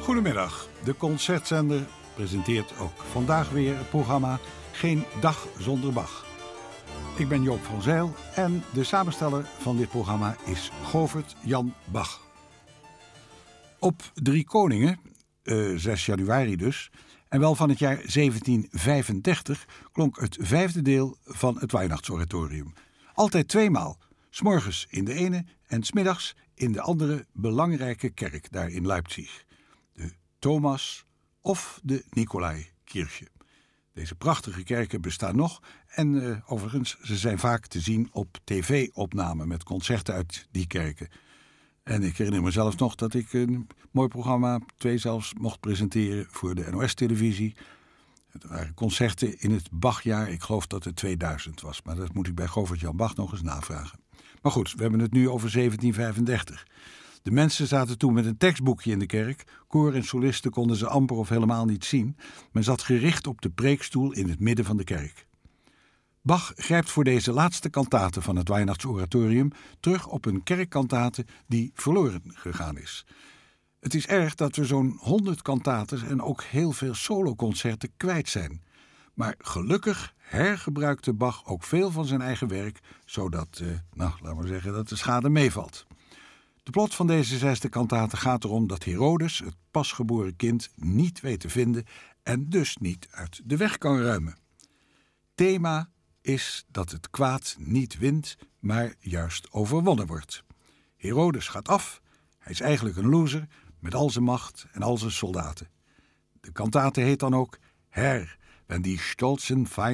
Goedemiddag. De Concertzender presenteert ook vandaag weer het programma Geen Dag Zonder Bach. Ik ben Joop van Zijl en de samensteller van dit programma is Govert Jan Bach. Op Drie Koningen, 6 januari dus, en wel van het jaar 1735, klonk het vijfde deel van het Weihnachtsoratorium. Altijd tweemaal, 's morgens in de ene en 's middags in de andere belangrijke kerk daar in Leipzig. De Thomas of de Nikolaikirche. Deze prachtige kerken bestaan nog en overigens, ze zijn vaak te zien op tv-opnamen met concerten uit die kerken. En ik herinner mezelf nog dat ik een mooi programma, 2 zelfs, mocht presenteren voor de NOS-televisie. Het waren concerten in het Bachjaar, ik geloof dat het 2000 was. Maar dat moet ik bij Govert Jan Bach nog eens navragen. Maar goed, we hebben het nu over 1735. De mensen zaten toen met een tekstboekje in de kerk. Koor en solisten konden ze amper of helemaal niet zien. Men zat gericht op de preekstoel in het midden van de kerk. Bach grijpt voor deze laatste kantate van het Weihnachtsoratorium terug op een kerkkantate die verloren gegaan is. Het is erg dat we zo'n 100 kantates en ook heel veel soloconcerten kwijt zijn. Maar gelukkig hergebruikte Bach ook veel van zijn eigen werk, zodat, laten we zeggen, dat de schade meevalt. De plot van deze 6e kantate gaat erom dat Herodes het pasgeboren kind niet weet te vinden en dus niet uit de weg kan ruimen. Thema is dat het kwaad niet wint, maar juist overwonnen wordt. Herodes gaat af, hij is eigenlijk een loser met al zijn macht en al zijn soldaten. De kantate heet dan ook Herr, wenn die stolzen